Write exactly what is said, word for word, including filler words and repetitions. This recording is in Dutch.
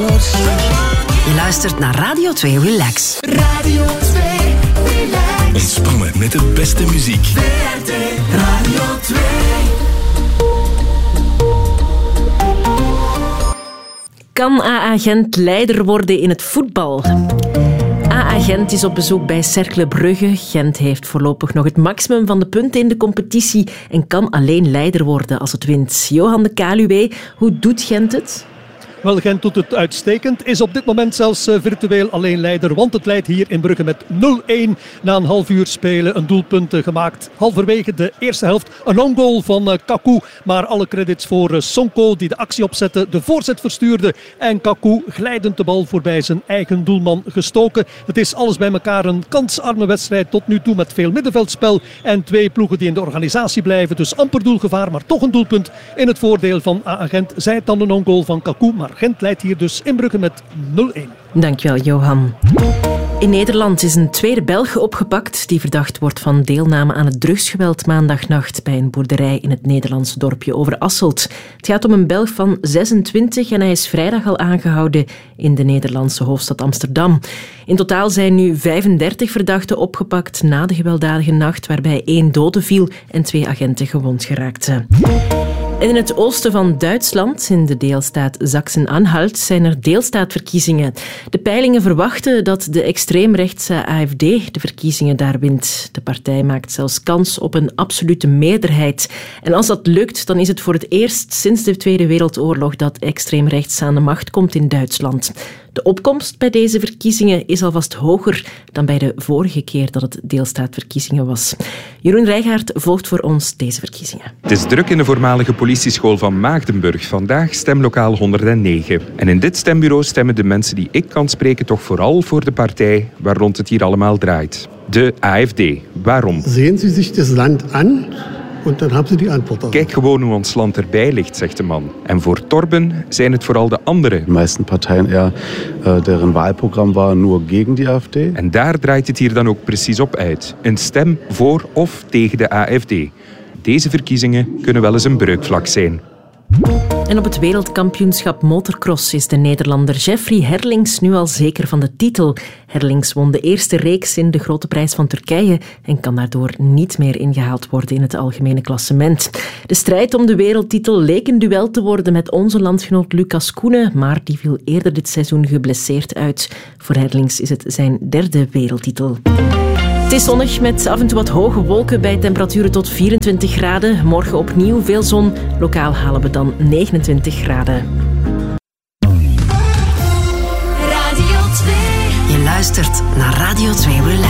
Je luistert naar Radio twee Relax. Radio twee Relax. Ontspannen met de beste muziek. V R T Radio twee. Kan A A Gent leider worden in het voetbal? A A Gent is op bezoek bij Cercle Brugge. Gent heeft voorlopig nog het maximum van de punten in de competitie en kan alleen leider worden als het wint. Johan de Kaluwe, hoe doet Gent het? Wel, Gent doet het uitstekend. Is op dit moment zelfs uh, virtueel alleen leider. Want het leidt hier in Brugge met nul-een. Na een half uur spelen een doelpunt uh, gemaakt. Halverwege de eerste helft een on-goal van uh, Kaku. Maar alle credits voor uh, Sonko die de actie opzette. De voorzet verstuurde. En Kaku glijdend de bal voorbij zijn eigen doelman gestoken. Het is alles bij elkaar een kansarme wedstrijd tot nu toe. Met veel middenveldspel. En twee ploegen die in de organisatie blijven. Dus amper doelgevaar. Maar toch een doelpunt in het voordeel van A A Gent. Zij het dan een on-goal van Kaku. Maar Gent leidt hier dus in Brugge met nul-een. Dankjewel, Johan. In Nederland is een tweede Belg opgepakt die verdacht wordt van deelname aan het drugsgeweld maandagnacht bij een boerderij in het Nederlandse dorpje Overasselt. Het gaat om een Belg van zesentwintig en hij is vrijdag al aangehouden in de Nederlandse hoofdstad Amsterdam. In totaal zijn nu vijfendertig verdachten opgepakt na de gewelddadige nacht waarbij één dode viel en twee agenten gewond geraakten. En in het oosten van Duitsland, in de deelstaat Sachsen-Anhalt, zijn er deelstaatverkiezingen. De peilingen verwachten dat de extreemrechtse A F D de verkiezingen daar wint. De partij maakt zelfs kans op een absolute meerderheid. En als dat lukt, dan is het voor het eerst sinds de Tweede Wereldoorlog dat extreemrechts aan de macht komt in Duitsland. De opkomst bij deze verkiezingen is alvast hoger dan bij de vorige keer dat het deelstaatverkiezingen was. Jeroen Rijgaard volgt voor ons deze verkiezingen. Het is druk in de voormalige politieschool van Maagdenburg. Vandaag stemlokaal honderdnegen. En in dit stembureau stemmen de mensen die ik kan spreken toch vooral voor de partij waar rond het hier allemaal draait. De A F D. Waarom? Zien Sie zich het land aan? En dan hebben ze die antwoord. Kijk gewoon hoe ons land erbij ligt, zegt de man. En voor Torben zijn het vooral de anderen. De meeste partijen, ja, uh, deren wahlprogram was nur gegen die A F D. En daar draait het hier dan ook precies op uit. Een stem voor of tegen de A F D. Deze verkiezingen kunnen wel eens een breukvlak zijn. En op het wereldkampioenschap motocross is de Nederlander Jeffrey Herlings nu al zeker van de titel. Herlings won de eerste reeks in de Grote Prijs van Turkije en kan daardoor niet meer ingehaald worden in het algemene klassement. De strijd om de wereldtitel leek een duel te worden met onze landgenoot Lucas Koenen, maar die viel eerder dit seizoen geblesseerd uit. Voor Herlings is het zijn derde wereldtitel. Het is zonnig met af en toe wat hoge wolken bij temperaturen tot vierentwintig graden. Morgen opnieuw veel zon. Lokaal halen we dan negenentwintig graden. Je luistert naar Radio twee Relax.